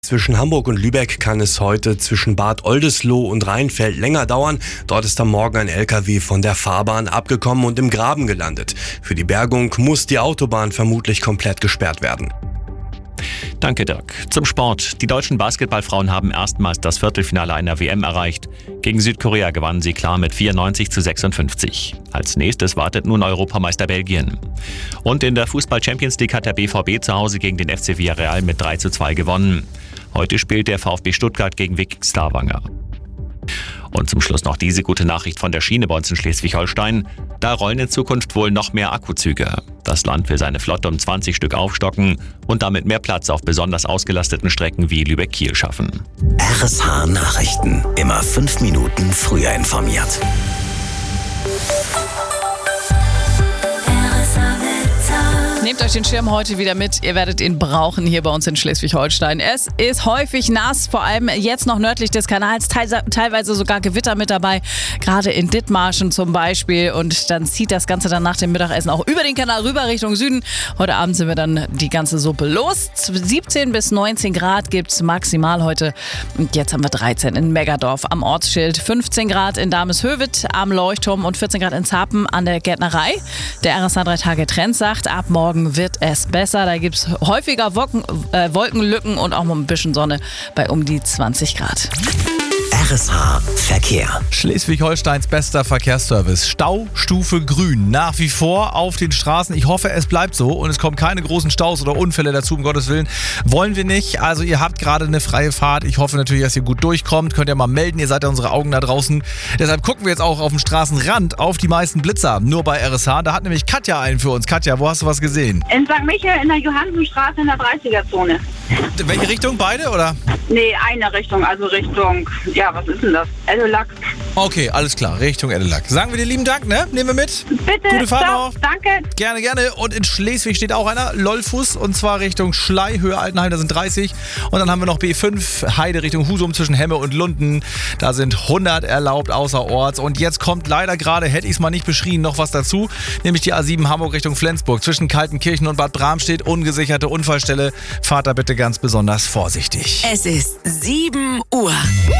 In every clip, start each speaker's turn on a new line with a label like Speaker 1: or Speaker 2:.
Speaker 1: Zwischen Hamburg und Lübeck kann es heute zwischen Bad Oldesloe und Rheinfeld länger dauern. Dort ist am Morgen ein LKW von der Fahrbahn abgekommen und im Graben gelandet. Für die Bergung muss die Autobahn vermutlich komplett gesperrt werden.
Speaker 2: Danke, Dirk. Zum Sport. Die deutschen Basketballfrauen haben erstmals das Viertelfinale einer WM erreicht. Gegen Südkorea gewannen sie klar mit 94:56. Als nächstes wartet nun Europameister Belgien. Und in der Fußball-Champions League hat der BVB zu Hause gegen den FC Villarreal mit 3:2 gewonnen. Heute spielt der VfB Stuttgart gegen Viking Stavanger. Und zum Schluss noch diese gute Nachricht von der Schiene bei uns in Schleswig-Holstein. Da rollen in Zukunft wohl noch mehr Akkuzüge. Das Land will seine Flotte um 20 Stück aufstocken und damit mehr Platz auf besonders ausgelasteten Strecken wie Lübeck-Kiel schaffen.
Speaker 3: RSH Nachrichten. Immer 5 Minuten früher informiert.
Speaker 4: Nehmt euch den Schirm heute wieder mit. Ihr werdet ihn brauchen hier bei uns in Schleswig-Holstein. Es ist häufig nass, vor allem jetzt noch nördlich des Kanals, teilweise sogar Gewitter mit dabei, gerade in Dithmarschen zum Beispiel. Und dann zieht das Ganze dann nach dem Mittagessen auch über den Kanal rüber Richtung Süden. Heute Abend sind wir dann die ganze Suppe los. 17 bis 19 Grad gibt es maximal heute. Und jetzt haben wir 13 in Meggadorf am Ortsschild, 15 Grad in Dameshövedt am Leuchtturm und 14 Grad in Zapen an der Gärtnerei. Der RSH 3-Tage-Trend sagt, ab morgen wird es besser. Da gibt es häufiger Wolkenlücken und auch mal ein bisschen Sonne bei um die 20 Grad.
Speaker 3: RSH Verkehr.
Speaker 5: Schleswig-Holsteins bester Verkehrsservice. Staustufe grün. Nach wie vor auf den Straßen. Ich hoffe, es bleibt so und es kommen keine großen Staus oder Unfälle dazu, um Gottes Willen. Wollen wir nicht. Also ihr habt gerade eine freie Fahrt. Ich hoffe natürlich, dass ihr gut durchkommt. Könnt ihr mal melden. Ihr seid ja unsere Augen da draußen. Deshalb gucken wir jetzt auch auf dem Straßenrand auf die meisten Blitzer. Nur bei RSH. Da hat nämlich Katja einen für uns. Katja, wo hast du was gesehen?
Speaker 6: In St. Michael in der Johannsenstraße in der 30er-Zone.
Speaker 5: Welche Richtung? Beide oder?
Speaker 6: Nee, eine Richtung, also Richtung, ja, was ist denn das? Edelack.
Speaker 5: Okay, alles klar. Richtung Edelack. Sagen wir dir lieben Dank, ne? Nehmen wir mit.
Speaker 6: Bitte,
Speaker 5: Gute Fahrt
Speaker 6: ciao,
Speaker 5: noch.
Speaker 6: danke.
Speaker 5: Gerne, gerne. Und in Schleswig steht auch einer, Lollfuß, und zwar Richtung Schlei, Höhe Altenheim, da sind 30. Und dann haben wir noch B5, Heide Richtung Husum zwischen Hemme und Lunden. Da sind 100 erlaubt außerorts. Und jetzt kommt leider gerade, hätte ich es mal nicht beschrien, noch was dazu. Nämlich die A7 Hamburg Richtung Flensburg. Zwischen Kaltenkirchen und Bad Bramstedt, ungesicherte Unfallstelle. Fahrt da bitte ganz besonders vorsichtig.
Speaker 7: Es ist 7 Uhr.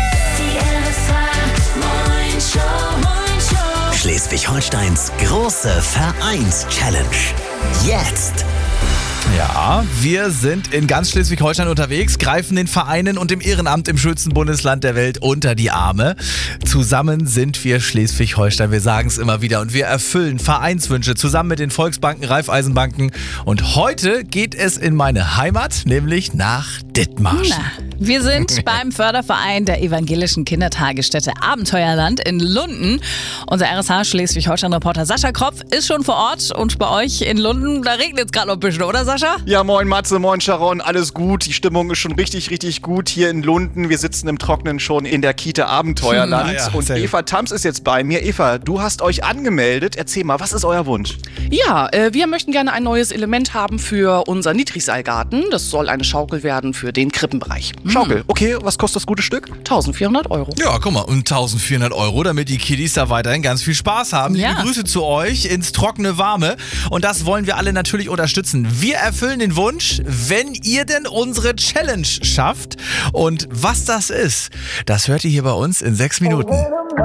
Speaker 3: Schleswig-Holsteins große Vereins-Challenge. Jetzt.
Speaker 5: Ja, wir sind in ganz Schleswig-Holstein unterwegs, greifen den Vereinen und dem Ehrenamt im schönsten Bundesland der Welt unter die Arme. Zusammen sind wir Schleswig-Holstein, wir sagen es immer wieder, und wir erfüllen Vereinswünsche zusammen mit den Volksbanken, Raiffeisenbanken. Und heute geht es in meine Heimat, nämlich nach Dithmarschen.
Speaker 4: Wir sind beim Förderverein der evangelischen Kindertagesstätte Abenteuerland in Lunden. Unser RSH Schleswig-Holstein-Reporter Sascha Kropf ist schon vor Ort, und bei euch in Lunden, da regnet es gerade noch ein bisschen, oder Sascha?
Speaker 8: Ja, moin Matze, moin Sharon, alles gut. Die Stimmung ist schon richtig, richtig gut hier in Lunden. Wir sitzen im Trockenen schon in der Kita Abenteuerland. Und Eva Tams ist jetzt bei mir. Eva, du hast euch angemeldet. Erzähl mal, was ist euer Wunsch?
Speaker 9: Ja, wir möchten gerne ein neues Element haben für unseren Niedrigseilgarten. Das soll eine Schaukel werden für den Krippenbereich.
Speaker 8: Schaukel, okay, was kostet das gute Stück?
Speaker 9: 1.400 €.
Speaker 5: Ja, guck mal, und 1.400 €, damit die Kiddies da weiterhin ganz viel Spaß haben.
Speaker 4: Ja.
Speaker 5: Liebe Grüße zu euch ins trockene Warme. Und das wollen wir alle natürlich unterstützen. Wir erfüllen den Wunsch, wenn ihr denn unsere Challenge schafft. Und was das ist, das hört ihr hier bei uns in 6 Minuten.